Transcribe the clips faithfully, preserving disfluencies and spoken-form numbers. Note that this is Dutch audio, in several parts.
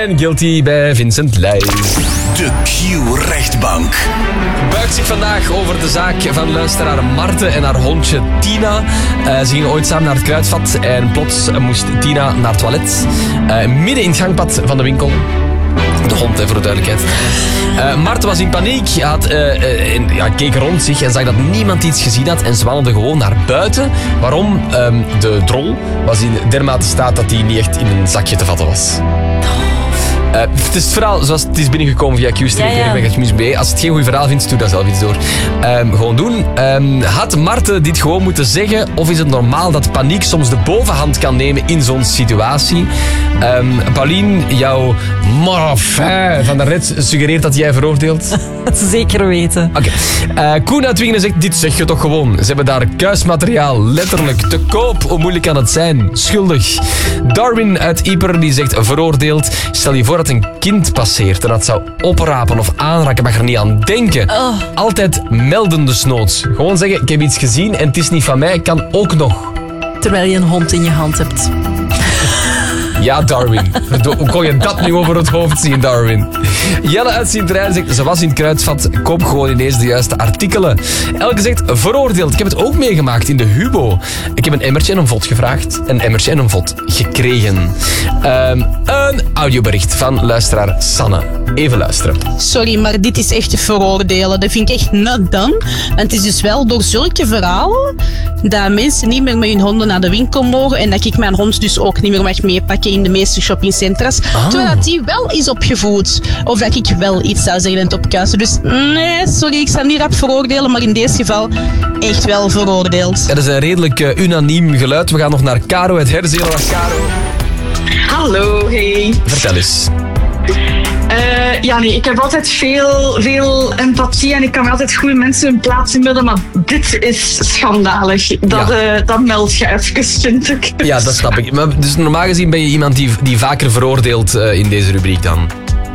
en Guilty bij Vincent Leijs. De Q-rechtbank. Buigt zich vandaag over de zaak van luisteraar Marten en haar hondje Tina. Uh, ze gingen ooit samen naar het kruidvat en plots moest Tina naar het toilet. Uh, midden in het gangpad van de winkel. De hond, hè, voor de duidelijkheid. Uh, Marten was in paniek. Hij had, uh, uh, en, ja, keek rond zich en zag dat niemand iets gezien had. En ze wandelde gewoon naar buiten. Waarom? Um, de drol was in dermate staat dat hij niet echt in een zakje te vatten was. Uh, het is het verhaal zoals het is binnengekomen via Q-streepje. Ja, ja. Als het geen goed verhaal vindt, doe daar zelf iets door. Um, gewoon doen. Um, had Marten dit gewoon moeten zeggen? Of is het normaal dat paniek soms de bovenhand kan nemen in zo'n situatie? Um, Paulien, jouw morfin van daarnet suggereert dat jij veroordeelt? Zeker weten. Oké. Okay. Uh, Koen uit Wingen zegt, dit zeg je toch gewoon. Ze hebben daar kuismateriaal letterlijk te koop. Hoe moeilijk kan het zijn? Schuldig. Darwin uit Ieper die zegt, veroordeeld. Stel je voor dat een kind passeert en dat zou oprapen of aanraken, mag er niet aan denken. Oh. Altijd melden desnoods. Gewoon zeggen, ik heb iets gezien en het is niet van mij, kan ook nog. Terwijl je een hond in je hand hebt. Ja, Darwin. Hoe kon je dat nu over het hoofd zien, Darwin? Jelle uit Sint-Rijn zegt, ze was in het kruidvat, koop gewoon ineens de juiste artikelen. Elke zegt, veroordeeld. Ik heb het ook meegemaakt in de Hubo. Ik heb een emmertje en een vod gevraagd. Een emmertje en een vod gekregen. Um, een audiobericht van luisteraar Sanne. Even luisteren. Sorry, maar dit is echt te veroordelen. Dat vind ik echt not done. En het is dus wel door zulke verhalen dat mensen niet meer met hun honden naar de winkel mogen en dat ik mijn hond dus ook niet meer mag meepakken in de meeste shoppingcentra's. Oh. Terwijl dat die wel is opgevoed. Of dat ik wel iets zou zeggen in het opkuisen. Dus nee, sorry, ik sta niet rap veroordelen, maar in deze geval echt wel veroordeeld. Ja, dat is een redelijk uh, unaniem geluid. We gaan nog naar Caro uit Herzelen. Dag Caro. Hallo, hey. Vertel eens. Uh, ja, nee, ik heb altijd veel, veel empathie en ik kan altijd goede mensen hun plaats inbeelden, maar dit is schandalig. Dat, ja. uh, dat meld je even, vind ik. Ja, dat snap ik. Maar dus normaal gezien ben je iemand die, die vaker veroordeelt uh, in deze rubriek dan?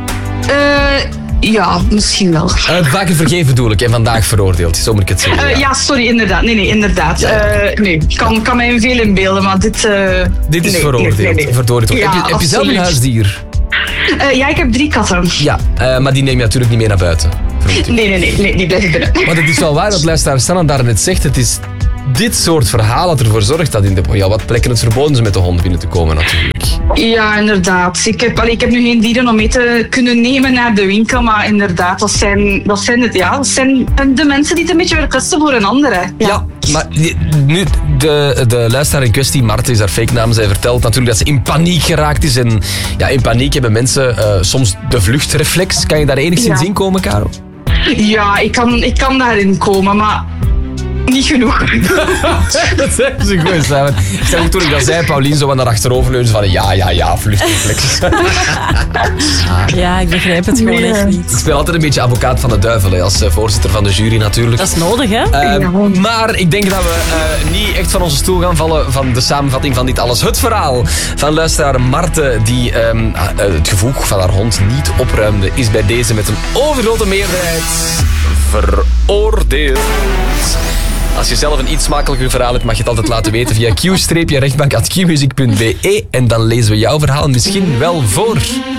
Uh, ja, misschien wel. Uh, vaker vergeven bedoel ik en vandaag veroordeeld, zo moet ik het zeggen. Uh, ja. ja, sorry, inderdaad. Nee, nee, inderdaad. Ja. Uh, nee, ik kan, kan mij veel inbeelden, maar dit... Uh, dit is nee, veroordeeld. Nee, nee, nee. Verdorie, ja, heb je, heb je zelf een huisdier? Uh, ja, ik heb drie katten. Ja, uh, maar die neem je natuurlijk niet mee naar buiten. Nee, nee, nee, nee, die blijven binnen. Maar het is wel waar dat luisteraar Stan daar net zegt. Het is dit soort verhaal dat ervoor zorgt dat in de ja, wat plekken het verboden is met de hond binnen te komen natuurlijk. Ja, inderdaad. Ik heb, allee, ik heb nu geen dieren om mee te kunnen nemen naar de winkel, maar inderdaad, dat zijn, dat zijn, het, ja, dat zijn de mensen die het een beetje verpesten voor een andere. Ja, ja maar nu, de, de luisteraar in kwestie, Marten is haar fake naam, zij vertelt natuurlijk dat ze in paniek geraakt is. En ja, in paniek hebben mensen uh, soms de vluchtreflex. Kan je daar enigszins ja. in komen, Caro? Ja, ik kan, ik kan daarin komen, maar... niet genoeg. Dat zijn ze goed. Zijn. Ik zei ook toen ik dat zei, Paulien, zo naar achterover leunen van ja, ja, ja, vluchtreflex. Ja, ik begrijp het gewoon nee. echt niet. Ik speel altijd een beetje advocaat van de duivel, hè, als voorzitter van de jury natuurlijk. Dat is nodig, hè? Uh, ja. Maar ik denk dat we uh, niet echt van onze stoel gaan vallen van de samenvatting van dit alles. Het verhaal van luisteraar Marten, die um, uh, het gevoeg van haar hond niet opruimde, is bij deze met een overgrote meerderheid veroordeeld. Als je zelf een iets smakelijker verhaal hebt, mag je het altijd laten weten via q-rechtbank at q music punt b e en dan lezen we jouw verhaal misschien wel voor.